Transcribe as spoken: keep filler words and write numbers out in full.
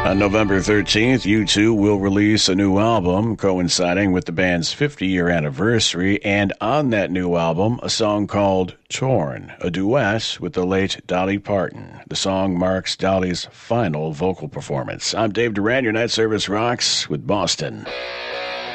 On November thirteenth, U two will release a new album coinciding with the band's fifty-year anniversary, and on that new album, a song called Torn, a duet with the late Dolly Parton. The song marks Dolly's final vocal performance. I'm Dave Duran, your Night Service Rocks with Boston.